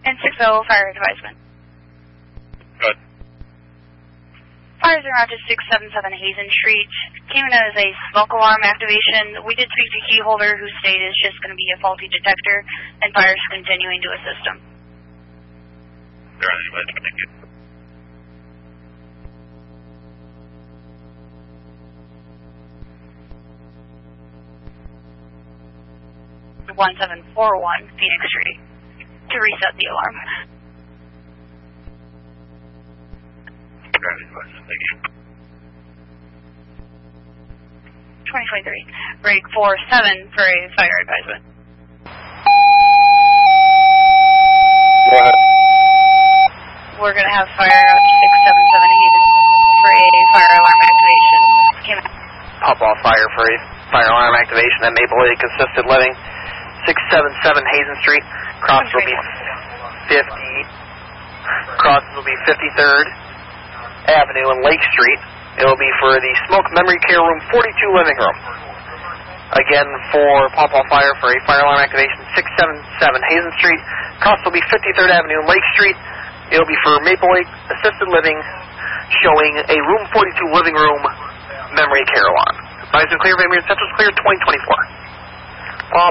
And 6-0, fire advisement. Good. Fires are out to 677 Hazen Street. Came in as a smoke alarm activation. We did speak to key holder who stated it's just going to be a faulty detector and fires continuing to assist him. They're on the advisement, thank you. 1741 Phoenix Street to reset the alarm. Thank you. 2023, break 47 for a fire advisement. Go ahead. We're going to have fire up to 677 Hazen for a fire alarm activation. Came out. Pop off fire for a fire alarm activation at Maple Lake Assisted Living, 677 Hazen Street. Crosses will be 53rd Avenue and Lake Street. It will be for the Smoke Memory Care Room 42 living room. Again, for pop-off fire for a fire alarm activation, 677 Hazen Street. Cross will be 53rd Avenue and Lake Street. It will be for Maple Lake Assisted Living, showing a Room 42 living room memory care alarm. Advised and clear, Van Buren Central is clear, 2024. Pop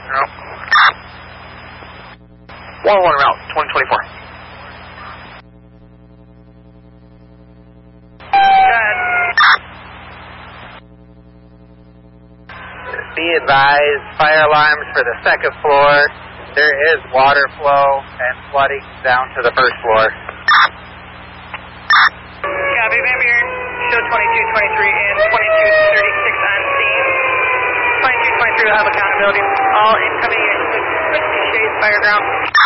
110. 101 route, 2024. Be advised, fire alarms for the second floor. There is water flow and flooding down to the first floor. Copy, Van Buren. Show 2223 and 2236 on scene. 2223 will have accountability. All incoming at Shades Fireground.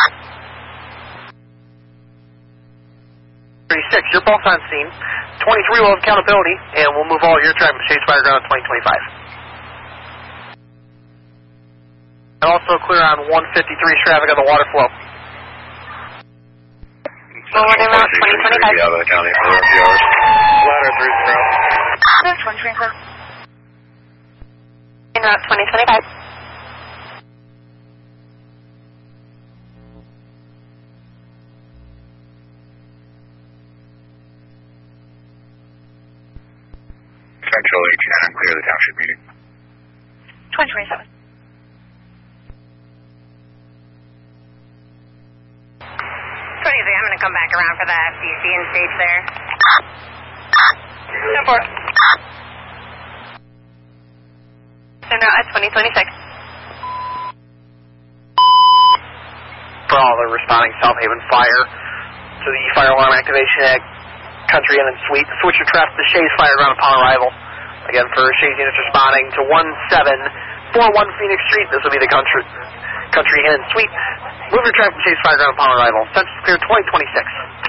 36, you're both on scene. 23 will have accountability, and we'll move all your traffic to Shades Fireground 2025. And also clear on 153 traffic on the water flow. Well, we're in route 2025. Out of the county for a few hours. Ladder 3 0. In route 2025. Central 18 clear the township meeting. 2027. 23, I'm going to come back around for the FCC and stage there. 10-4. And now at 2026. For all the responding South Haven fire to the fire alarm activation at Country Inn and Suite, switch your traffic to Shays Fireground upon arrival. Again, for Shays units responding to 1741 Phoenix Street, this will be the Country Inn and Suite. Move your traffic to Shays Fireground upon arrival. Census clear 2026.